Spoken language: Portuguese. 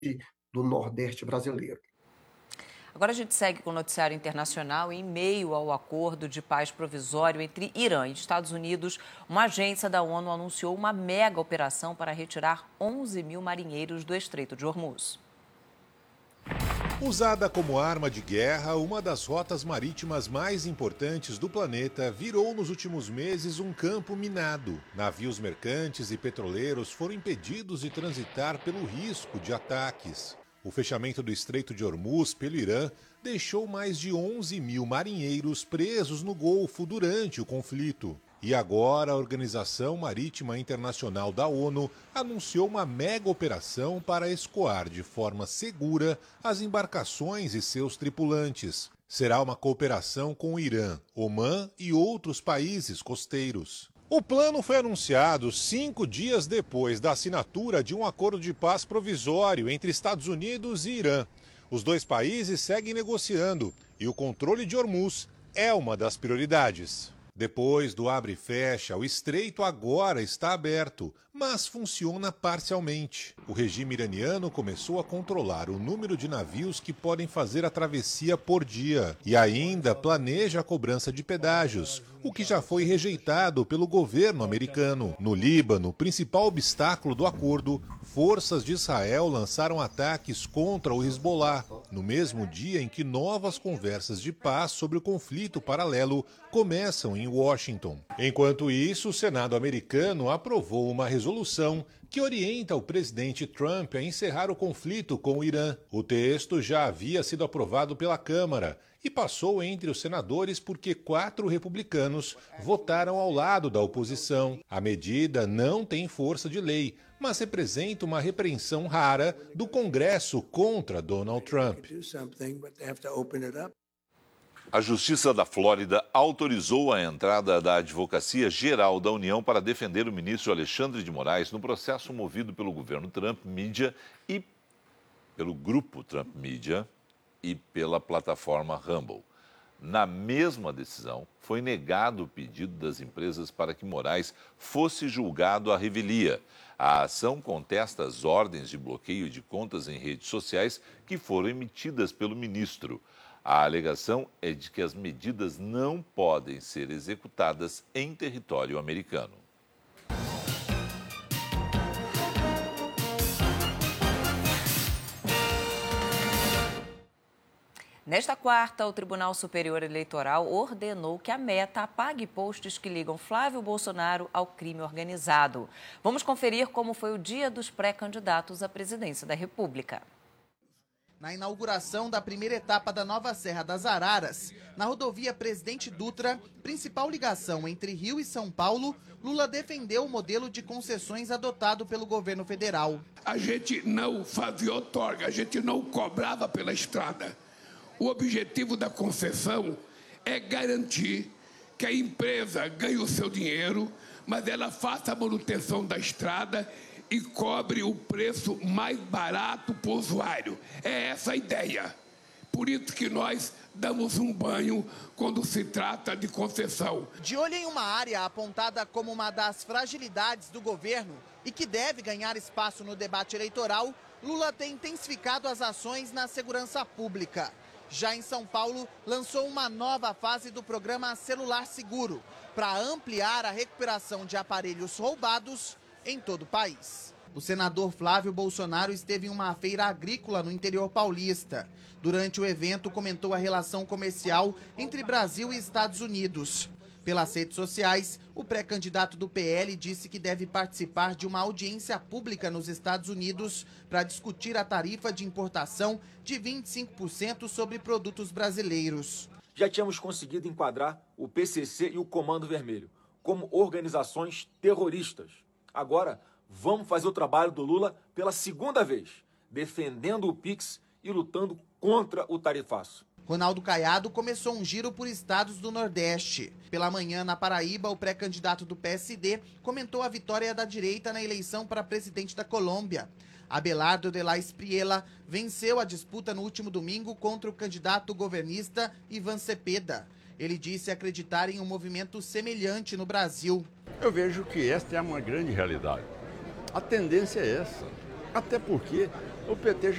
do Nordeste brasileiro. Agora a gente segue com o noticiário internacional. Em meio ao acordo de paz provisório entre Irã e Estados Unidos, uma agência da ONU anunciou uma mega operação para retirar 11 mil marinheiros do Estreito de Hormuz. Usada como arma de guerra, uma das rotas marítimas mais importantes do planeta virou nos últimos meses um campo minado. Navios mercantes e petroleiros foram impedidos de transitar pelo risco de ataques. O fechamento do Estreito de Hormuz pelo Irã deixou mais de 11 mil marinheiros presos no Golfo durante o conflito. E agora a Organização Marítima Internacional da ONU anunciou uma mega operação para escoar de forma segura as embarcações e seus tripulantes. Será uma cooperação com o Irã, Omã e outros países costeiros. O plano foi anunciado 5 dias depois da assinatura de um acordo de paz provisório entre Estados Unidos e Irã. Os dois países seguem negociando e o controle de Hormuz é uma das prioridades. Depois do abre e fecha, o estreito agora está aberto, mas funciona parcialmente. O regime iraniano começou a controlar o número de navios que podem fazer a travessia por dia e ainda planeja a cobrança de pedágios, o que já foi rejeitado pelo governo americano. No Líbano, principal obstáculo do acordo, forças de Israel lançaram ataques contra o Hezbollah, no mesmo dia em que novas conversas de paz sobre o conflito paralelo começam em Washington. Enquanto isso, o Senado americano aprovou uma resolução que orienta o presidente Trump a encerrar o conflito com o Irã. O texto já havia sido aprovado pela Câmara e passou entre os senadores porque 4 republicanos votaram ao lado da oposição. A medida não tem força de lei, mas representa uma repreensão rara do Congresso contra Donald Trump. A Justiça da Flórida autorizou a entrada da Advocacia Geral da União para defender o ministro Alexandre de Moraes no processo movido pelo governo Trump Media e pelo grupo Trump Media e pela plataforma Rumble. Na mesma decisão, foi negado o pedido das empresas para que Moraes fosse julgado à revelia. A ação contesta as ordens de bloqueio de contas em redes sociais que foram emitidas pelo ministro. A alegação é de que as medidas não podem ser executadas em território americano. Nesta quarta, o Tribunal Superior Eleitoral ordenou que a Meta apague posts que ligam Flávio Bolsonaro ao crime organizado. Vamos conferir como foi o dia dos pré-candidatos à presidência da República. Na inauguração da primeira etapa da nova Serra das Araras, na rodovia Presidente Dutra, principal ligação entre Rio e São Paulo, Lula defendeu o modelo de concessões adotado pelo governo federal. A gente não fazia outorga, a gente não cobrava pela estrada. O objetivo da concessão é garantir que a empresa ganhe o seu dinheiro, mas ela faça a manutenção da estrada e cobre o preço mais barato para o usuário. É essa a ideia. Por isso que nós damos um banho quando se trata de concessão. De olho em uma área apontada como uma das fragilidades do governo e que deve ganhar espaço no debate eleitoral, Lula tem intensificado as ações na segurança pública. Já em São Paulo, lançou uma nova fase do programa Celular Seguro, para ampliar a recuperação de aparelhos roubados em todo o país. O senador Flávio Bolsonaro esteve em uma feira agrícola no interior paulista. Durante o evento, comentou a relação comercial entre Brasil e Estados Unidos. Pelas redes sociais, o pré-candidato do PL disse que deve participar de uma audiência pública nos Estados Unidos para discutir a tarifa de importação de 25% sobre produtos brasileiros. Já tínhamos conseguido enquadrar o PCC e o Comando Vermelho como organizações terroristas. Agora, vamos fazer o trabalho do Lula pela segunda vez, defendendo o PIX e lutando contra o tarifaço. Ronaldo Caiado começou um giro por estados do Nordeste. Pela manhã, na Paraíba, o pré-candidato do PSD comentou a vitória da direita na eleição para presidente da Colômbia. Abelardo de la Espriella venceu a disputa no último domingo contra o candidato governista Ivan Cepeda. Ele disse acreditar em um movimento semelhante no Brasil. Eu vejo que esta é uma grande realidade. A tendência é essa. Até porque o PT